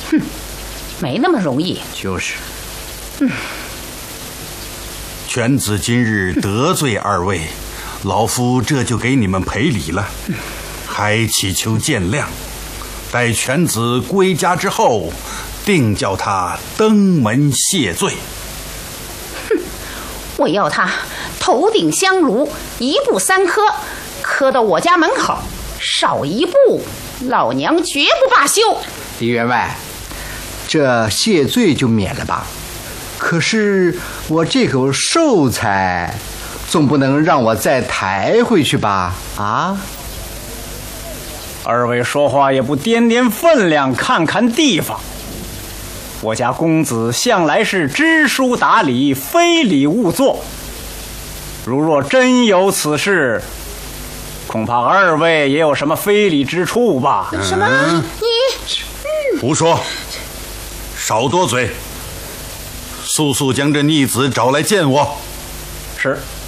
哼，没那么容易。 就是。 犬子今日得罪二位，老夫这就给你们赔礼了，还祈求见谅。待犬子归家之后，定叫他登门谢罪。 哼，我要他头顶香炉，一步3磕，磕到我家门口，少一步，老娘绝不罢休。 李员外，这谢罪就免了吧？可是我这口寿材，总不能让我再抬回去吧？啊！ 二位说话也不掂掂分量，看看地方。我家公子向来是知书达理，非礼勿作。如若真有此事，恐怕二位也有什么非礼之处吧？ 什么？ 胡说！少多嘴！速速将这逆子找来见我。 是。